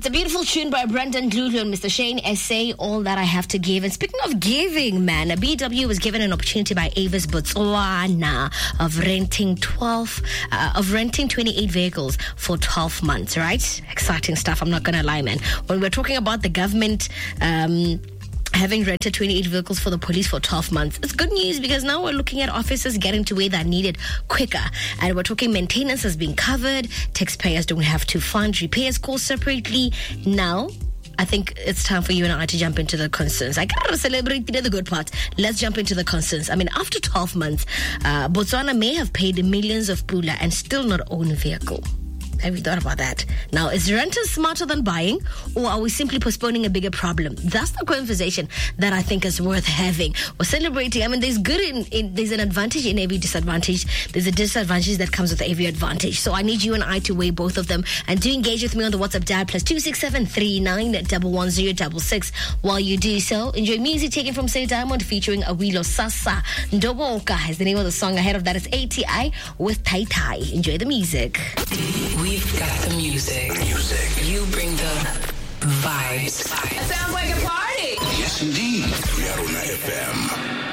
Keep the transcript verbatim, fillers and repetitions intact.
a beautiful tune by Brendan Lulu and Mister Shane Essay, All That I Have to Give. And speaking of giving, man, a B W was given an opportunity by Avis Botswana of renting twelve, uh, of renting twenty-eight vehicles for twelve months, right? Exciting stuff, I'm not going to lie, man. When we're talking about the government, um, having rented twenty-eight vehicles for the police for twelve months. It's good news because now we're looking at officers getting to where they're needed quicker. And we're talking maintenance has been covered. Taxpayers don't have to fund repairs costs separately. Now, I think it's time for you and I to jump into the concerns. I gotta celebrate the good part. Let's jump into the concerns. I mean, after twelve months, uh, Botswana may have paid millions of pula and still not own a vehicle. Have you thought about that? Now, is renting smarter than buying, or are we simply postponing a bigger problem? That's the conversation that I think is worth having. We're celebrating. I mean, there's good in, in there's an advantage in every disadvantage. There's a disadvantage that comes with every advantage. So I need you and I to weigh both of them. And do engage with me on the WhatsApp dial plus two six seven three nine one one zero six six. While you do so, enjoy music taken from Say Diamond featuring Awilo Sasa. Ndoboka is the name of the song. Ahead of that is A T I with Tai Tai. Enjoy the music. We've got the music. Music. You bring the vibes. It sounds like a party. Yes, indeed. Riaruna F M.